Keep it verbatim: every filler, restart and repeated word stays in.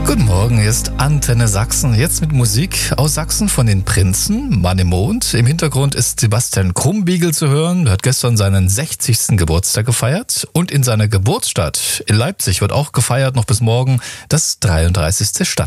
Guten Morgen, hier ist Antenne Sachsen. Jetzt mit Musik aus Sachsen von den Prinzen, Mann im Mond. Im Hintergrund ist Sebastian Krumbiegel zu hören. Er hat gestern seinen sechzigsten Geburtstag gefeiert. Und in seiner Geburtsstadt in Leipzig wird auch gefeiert, noch bis morgen, das dreiunddreißigste Stadt.